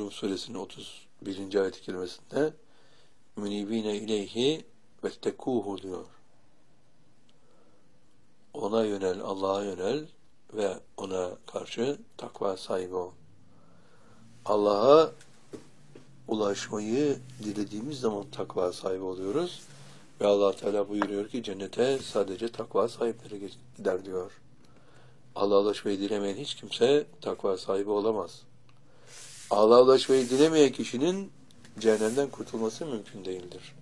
Rum suresinin 31. ayet-i kerimesinde münibine ileyhi vettekuhu diyor. Ona yönel, Allah'a yönel ve ona karşı takva sahibi ol. Allah'a ulaşmayı dilediğimiz zaman takva sahibi oluyoruz. Ve Allah Teala buyuruyor ki cennete sadece takva sahipleri gider diyor. Allah'a ulaşmayı dilemeyen hiç kimse takva sahibi olamaz. Allah'a ulaşmayı dilemeyen kişinin cehennemden kurtulması mümkün değildir.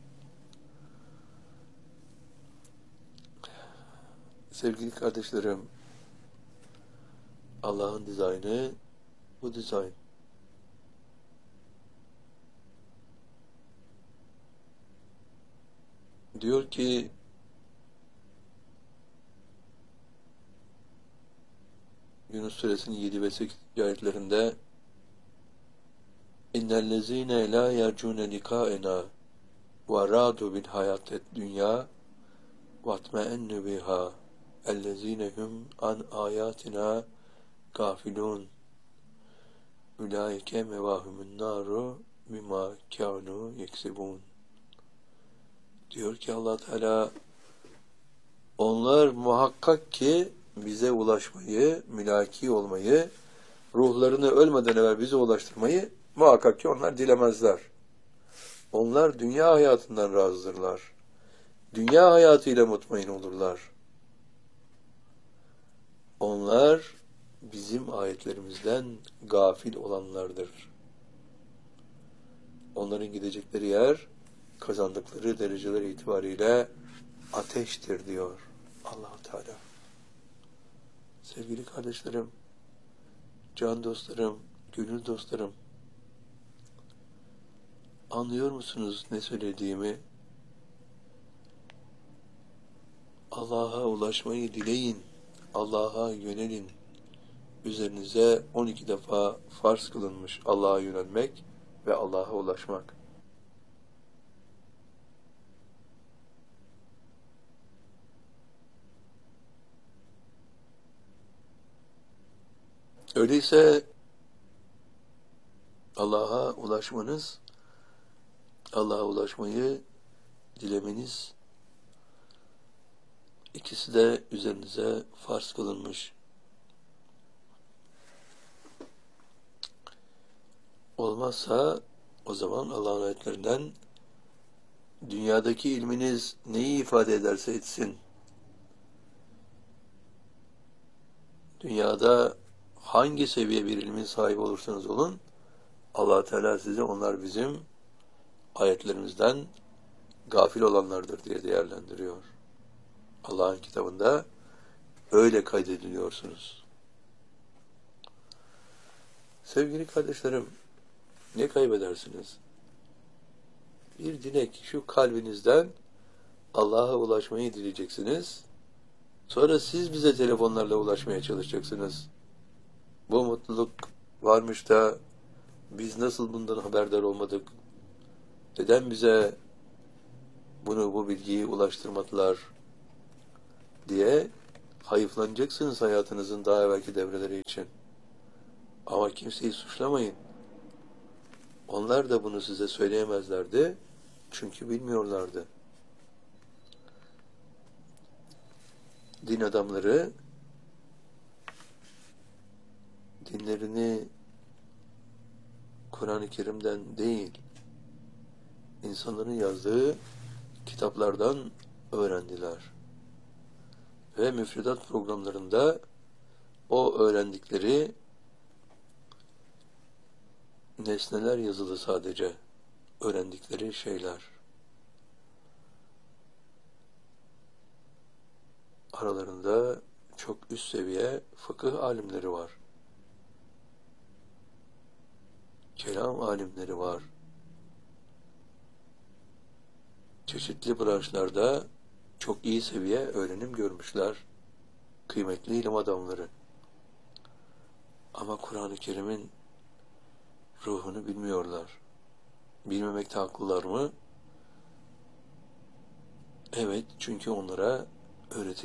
Sevgili kardeşlerim, Allah'ın dizaynı bu dizayn. Diyor ki Yunus suresinin 7 ve 8 ayetlerinde İnnellezîne lâ yercûne likâenâ ve râdû bil hayâted dünyâ vatme'ennu biha ellezîne hum an âyâtinâ gâfilûn ulaike mevâhumun nâru bimâ kânû yeksibûn. Diyor ki Allah Teala, onlar muhakkak ki bize ulaşmayı, mülaki olmayı, ruhlarını ölmeden evvel bize ulaştırmayı muhakkak ki onlar dilemezler. Onlar dünya hayatından razıdırlar. Dünya hayatıyla mutmain olurlar. Onlar bizim ayetlerimizden gafil olanlardır. Onların gidecekleri yer, kazandıkları dereceler itibariyle ateştir diyor Allah-u Teala. Sevgili kardeşlerim, can dostlarım, gönül dostlarım, anlıyor musunuz ne söylediğimi? Allah'a ulaşmayı dileyin, Allah'a yönelin. Üzerinize 12 defa farz kılınmış Allah'a yönelmek ve Allah'a ulaşmak. Öyleyse Allah'a ulaşmanız, Allah'a ulaşmayı dilemeniz, ikisi de üzerinize farz kılınmış. Olmazsa o zaman Allah'ın ayetlerinden dünyadaki ilminiz neyi ifade ederse etsin, dünyada hangi seviye bir ilmin sahibi olursanız olun, Allah Teala size onlar bizim ayetlerimizden gafil olanlardır diye değerlendiriyor. Allah'ın kitabında öyle kaydediliyorsunuz. Sevgili kardeşlerim, ne kaybedersiniz? Bir dilek, şu kalbinizden Allah'a ulaşmayı dileyeceksiniz. Sonra siz bize telefonlarla ulaşmaya çalışacaksınız. Bu mutluluk varmış da biz nasıl bundan haberdar olmadık? Neden bize bu bilgiyi ulaştırmadılar diye hayıflanacaksınız hayatınızın daha evvelki devreleri için. Ama kimseyi suçlamayın. Onlar da bunu size söyleyemezlerdi. Çünkü bilmiyorlardı. Din adamları dinlerini Kur'an-ı Kerim'den değil, insanların yazdığı kitaplardan öğrendiler. Ve müfredat programlarında o öğrendikleri nesneler yazılı sadece, öğrendikleri şeyler. Aralarında çok üst seviye fıkıh alimleri var. Kelam alimleri var. Çeşitli branşlarda çok iyi seviye öğrenim görmüşler. Kıymetli ilim adamları. Ama Kur'an-ı Kerim'in ruhunu bilmiyorlar. Bilmemekte haklılar mı? Evet, çünkü onlara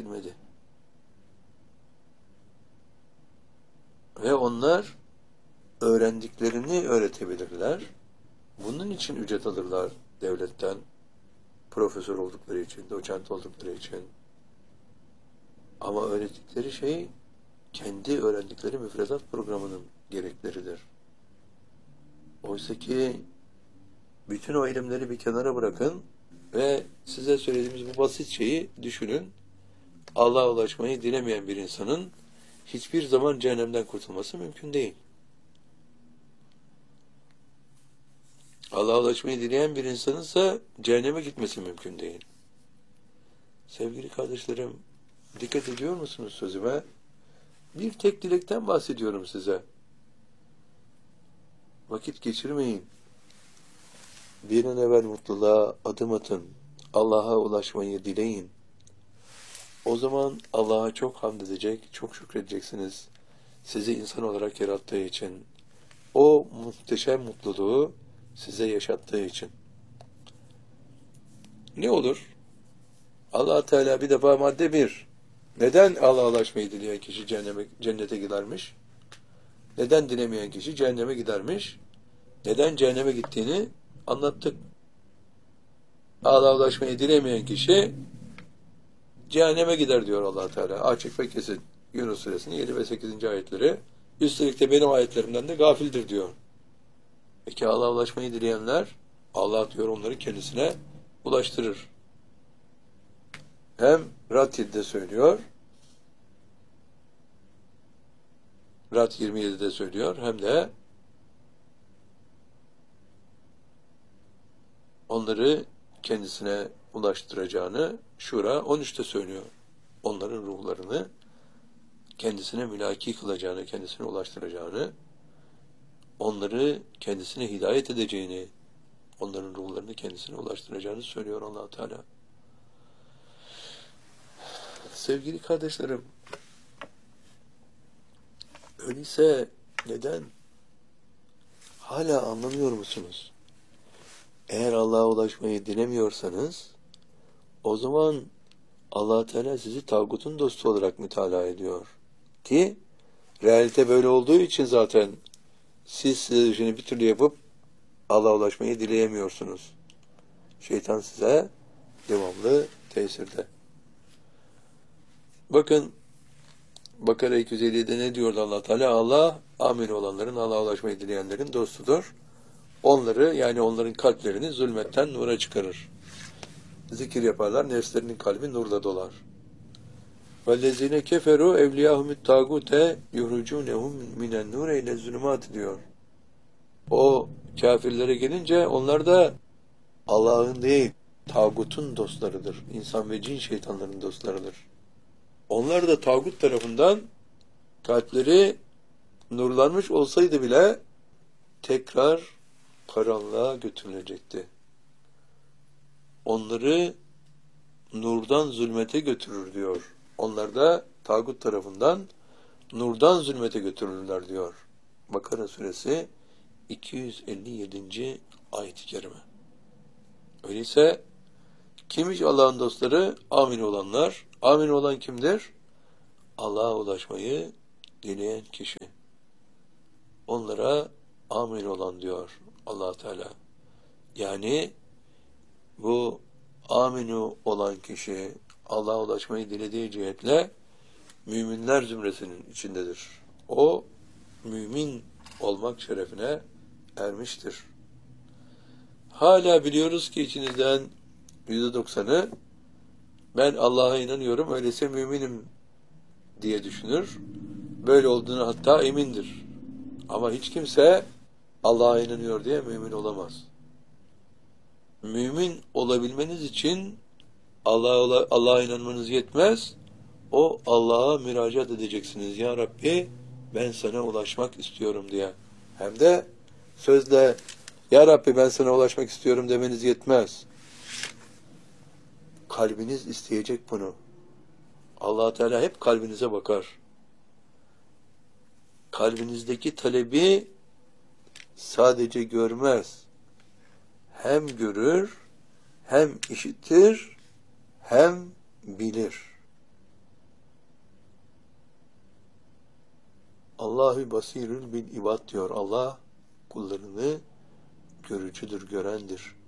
öğretilmedi. Ve onlar öğrendiklerini öğretebilirler. Bunun için ücret alırlar devletten, profesör oldukları için, doçent oldukları için. Ama öğrettikleri şey kendi öğrendikleri müfredat programının gerekleridir. Oysa ki bütün o ilimleri bir kenara bırakın ve size söylediğimiz bu basit şeyi düşünün. Allah'a ulaşmayı dilemeyen bir insanın hiçbir zaman cehennemden kurtulması mümkün değil. Allah'a ulaşmayı dileyen bir insanın ise cehenneme gitmesi mümkün değil. Sevgili kardeşlerim, dikkat ediyor musunuz sözüme? Bir tek dilekten bahsediyorum size. Vakit geçirmeyin. Bir an evvel mutluluğa adım atın. Allah'a ulaşmayı dileyin. O zaman Allah'a çok hamd edecek, çok şükredeceksiniz. Sizi insan olarak yarattığı için. O muhteşem mutluluğu size yaşattığı için. Ne olur? Allah Teala bir defa madde 1. Neden Allah'a ulaşmayı dileyen kişi cennete gidermiş? Neden dilemeyen kişi cehenneme gidermiş? Neden cehenneme gittiğini anlattık. Allah'a ulaşmayı dilemeyen kişi cehenneme gider diyor Allah Teala. Açık ve kesin. Yunus Suresinin 7 ve 8. ayetleri. Üstelik de benim ayetlerimden de gafildir diyor. Peki Allah'a ulaşmayı dileyenler, Allah diyor onları kendisine ulaştırır. Hem Rad 7'de söylüyor, Rad 27'de söylüyor, hem de onları kendisine ulaştıracağını Şura 13'te söylüyor. Onların ruhlarını kendisine mülaki kılacağını, kendisine ulaştıracağını, onları kendisine hidayet edeceğini, onların ruhlarını kendisine ulaştıracağını söylüyor Allah Teala. Sevgili kardeşlerim, öyleyse neden? Hala anlamıyor musunuz? Eğer Allah'a ulaşmayı dilemiyorsanız, o zaman Allah Teala sizi tağutun dostu olarak mütalaa ediyor. Ki, realite böyle olduğu için zaten size işini bir türlü yapıp Allah'a ulaşmayı dileyemiyorsunuz. Şeytan size devamlı tesirde. Bakın, Bakara 257'de ne diyordu Allah Teala? Allah, amin olanların, Allah'a ulaşmayı dileyenlerin dostudur. Onları, yani onların kalplerini zulmetten nura çıkarır. Zikir yaparlar, nefslerinin kalbi nurla dolar. وَالَّذِينَ كَفَرُوا اَوْلِيَاهُمُ التَّاغُوتَ يُخْرِجُونَهُمْ مِنَ النُّورِ اِلَى الظُّلُمَاتِ diyor. O kafirlere gelince onlar da Allah'ın değil, tağutun dostlarıdır. İnsan ve cin şeytanların dostlarıdır. Onlar da tağut tarafından kalpleri nurlanmış olsaydı bile tekrar karanlığa götürülecekti. Onları nurdan zulmete götürür diyor. Onlar da tağut tarafından nurdan zulmete götürürler diyor. Bakara suresi 257. ayet-i kerime. Öyleyse kimmiş Allah'ın dostları? Amin olanlar. Amin olan kimdir? Allah'a ulaşmayı dileyen kişi. Onlara amin olan diyor Allah Teala. Yani bu aminu olan kişi Allah'a ulaşmayı dilediği cihetle müminler zümresinin içindedir. O mümin olmak şerefine ermiştir. Hala biliyoruz ki içinizden %90'ı ben Allah'a inanıyorum, öyleyse müminim diye düşünür. Böyle olduğunu hatta emindir. Ama hiç kimse Allah'a inanıyor diye mümin olamaz. Mümin olabilmeniz için Allah'a inanmanız yetmez. O Allah'a müracaat edeceksiniz. Ya Rabbi, ben sana ulaşmak istiyorum diye. Hem de sözle Ya Rabbi ben sana ulaşmak istiyorum demeniz yetmez. Kalbiniz isteyecek bunu. Allah Teala hep kalbinize bakar. Kalbinizdeki talebi sadece görmez. Hem görür, hem işitir, hem bilir. Allahü basirül bil ibad diyor. Allah kullarını görücüdür, görendir.